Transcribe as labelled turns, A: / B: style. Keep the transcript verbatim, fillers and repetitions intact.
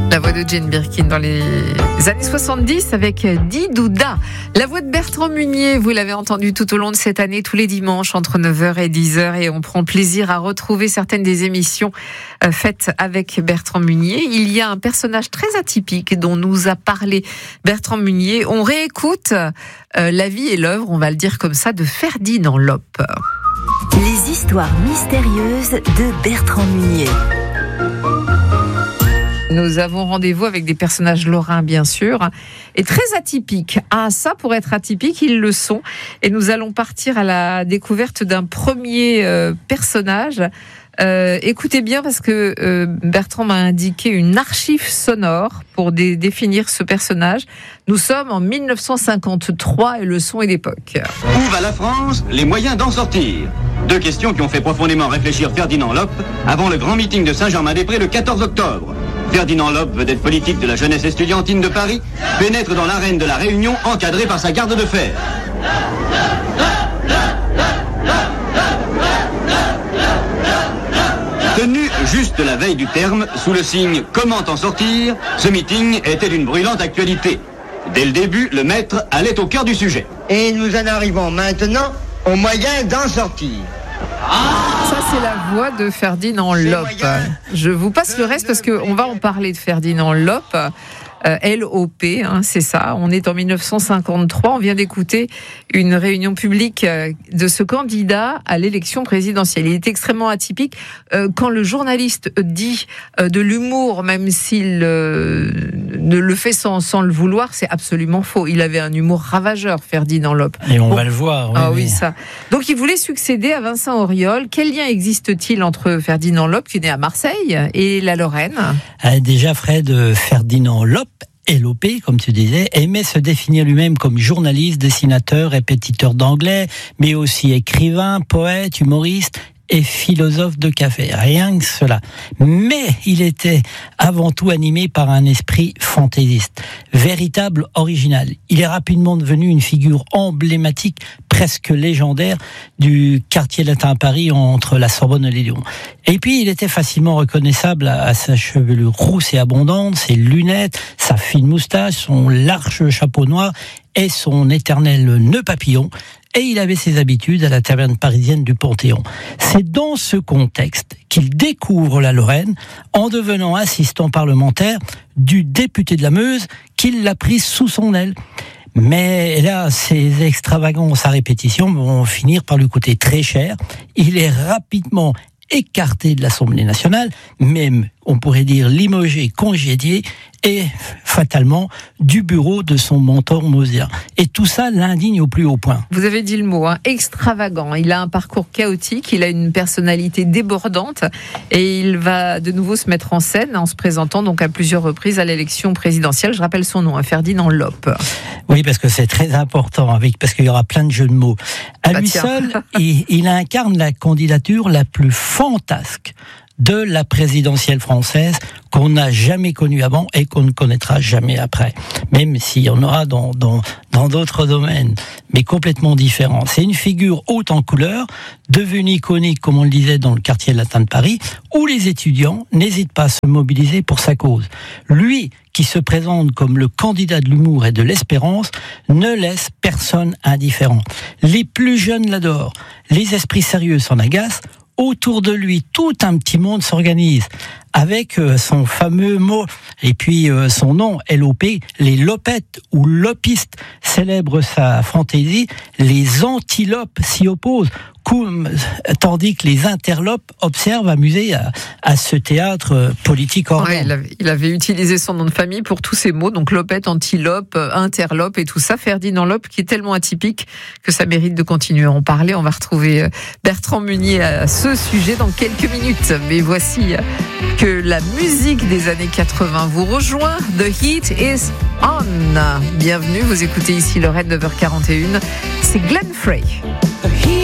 A: La voix de Jane Birkin dans les années soixante-dix avec Didouda. La voix de Bertrand Munier, vous l'avez entendu tout au long de cette année, tous les dimanches entre neuf heures et dix heures, et on prend plaisir à retrouver certaines des émissions faites avec Bertrand Munier. Il y a un personnage très atypique dont nous a parlé Bertrand Munier. On réécoute la vie et l'œuvre, on va le dire comme ça, de Ferdinand Loppe.
B: Les histoires mystérieuses de Bertrand Munier.
A: Nous avons rendez-vous avec des personnages lorrains, bien sûr, et très atypiques. Ah, ça, pour être atypiques, ils le sont. Et nous allons partir à la découverte d'un premier euh, personnage. Euh, écoutez bien, parce que euh, Bertrand m'a indiqué une archive sonore pour dé- définir ce personnage. Nous sommes en dix-neuf cent cinquante-trois et le son est d'époque.
C: Où va la France? Les moyens d'en sortir. Deux questions qui ont fait profondément réfléchir Ferdinand Loppe avant le grand meeting de Saint-Germain-des-Prés le quatorze octobre. Ferdinand Loppe, vedette politique de la jeunesse estudiantine de Paris, pénètre dans l'arène de la Réunion encadré par sa garde de fer. Tenu juste la veille du terme, sous le signe « Comment en sortir ?», ce meeting était d'une brûlante actualité. Dès le début, le maître allait au cœur du sujet.
D: Et nous en arrivons maintenant aux moyens d'en sortir.
A: Ça, c'est la voix de Ferdinand Loppe. Je vous passe le reste parce qu'on va en parler de Ferdinand Loppe. Euh, L O P, hein, c'est ça. On est en dix-neuf cent cinquante-trois. On vient d'écouter une réunion publique euh, de ce candidat à l'élection présidentielle. Il est extrêmement atypique. Euh, quand le journaliste dit euh, de l'humour, même s'il euh, ne le fait sans, sans le vouloir, c'est absolument faux. Il avait un humour ravageur, Ferdinand Loppe.
E: Et on
A: bon.
E: va le voir. Oui,
A: ah
E: oui,
A: oui, ça. Donc il voulait succéder à Vincent Auriol. Quel lien existe-t-il entre Ferdinand Loppe, qui est né à Marseille, et la Lorraine ?
E: euh, Déjà, Fred, Ferdinand Loppe, L O P, comme tu disais, aimait se définir lui-même comme journaliste, dessinateur, répétiteur d'anglais, mais aussi écrivain, poète, humoriste et philosophe de café. Rien que cela. Mais il était avant tout animé par un esprit fantaisiste, véritable original. Il est rapidement devenu une figure emblématique, presque légendaire, du quartier latin à Paris entre la Sorbonne et les Lions. Et puis, il était facilement reconnaissable à, à sa chevelure rousse et abondante, ses lunettes, sa fine moustache, son large chapeau noir et son éternel nœud papillon. Et il avait ses habitudes à la taverne parisienne du Panthéon. C'est dans ce contexte qu'il découvre la Lorraine en devenant assistant parlementaire du député de la Meuse qu'il l'a prise sous son aile. Mais là, ces extravagances à répétition vont finir par lui coûter très cher. Il est rapidement écarté de l'Assemblée nationale, même, on pourrait dire, limogé, congédié, et fatalement du bureau de son mentor mosien. Et tout ça l'indigne au plus haut point.
A: Vous avez dit le mot, hein, extravagant. Il a un parcours chaotique, il a une personnalité débordante, et il va de nouveau se mettre en scène en se présentant donc à plusieurs reprises à l'élection présidentielle. Je rappelle son nom, hein, Ferdinand Loppe.
E: Oui, parce que c'est très important, avec, parce qu'il y aura plein de jeux de mots. À
A: bah
E: lui
A: tiens.
E: seul, il, il incarne la candidature la plus fantasque de la présidentielle française qu'on n'a jamais connue avant et qu'on ne connaîtra jamais après. Même s'il y en aura dans, dans, dans d'autres domaines, mais complètement différents. C'est une figure haute en couleur, devenue iconique, comme on le disait, dans le quartier latin de Paris, où les étudiants n'hésitent pas à se mobiliser pour sa cause. Lui, qui se présente comme le candidat de l'humour et de l'espérance, ne laisse personne indifférent. Les plus jeunes l'adorent, les esprits sérieux s'en agacent. Autour de lui, tout un petit monde s'organise avec son fameux mot et puis son nom, L O P, les lopettes ou lopistes célèbrent sa fantaisie, les antilopes s'y opposent, tandis que les interlopes observent amusés à, à ce théâtre politique organ.
A: Ouais, il, avait, il avait utilisé son nom de famille pour tous ces mots, donc lopette, antilope, interlope et tout ça. Ferdinand Loppe qui est tellement atypique que ça mérite de continuer à en parler. On va retrouver Bertrand Munier à ce sujet dans quelques minutes. Mais voici que la musique des années quatre-vingts vous rejoint. The Heat is on. Bienvenue, vous écoutez ici Lorraine, neuf heures quarante et un. C'est Glenn Frey.